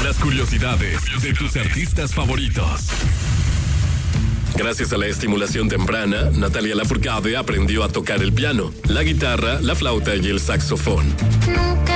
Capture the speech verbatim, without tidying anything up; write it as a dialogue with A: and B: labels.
A: Las curiosidades de tus artistas favoritos. Gracias a la estimulación temprana, Natalia Lafourcade aprendió a tocar el piano, la guitarra, la flauta y el saxofón.